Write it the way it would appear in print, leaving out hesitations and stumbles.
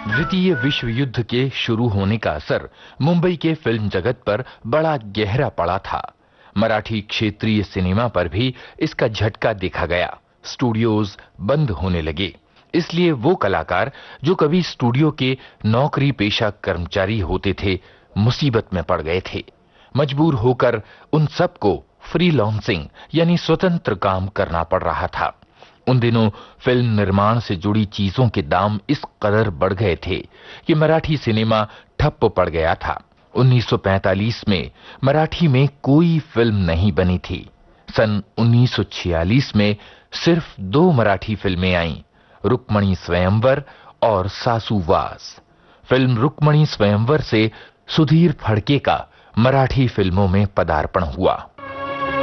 द्वितीय विश्व युद्ध के शुरू होने का असर मुंबई के फिल्म जगत पर बड़ा गहरा पड़ा था। मराठी क्षेत्रीय सिनेमा पर भी इसका झटका देखा गया। स्टूडियोज बंद होने लगे। इसलिए वो कलाकार जो कभी स्टूडियो के नौकरी पेशा कर्मचारी होते थे, मुसीबत में पड़ गए थे। मजबूर होकर उन सबको फ्रीलांसिंग यानी स्वतंत्र काम करना पड़ रहा था। उन दिनों फिल्म निर्माण से जुड़ी चीजों के दाम इस कदर बढ़ गए थे कि मराठी सिनेमा ठप्प पड़ गया था। 1945 में मराठी में कोई फिल्म नहीं बनी थी। सन 1946 में सिर्फ 2 मराठी फिल्में आईं, रुक्मणी स्वयंवर और सासूवास। फिल्म रुक्मणी स्वयंवर से सुधीर फड़के का मराठी फिल्मों में पदार्पण हुआ।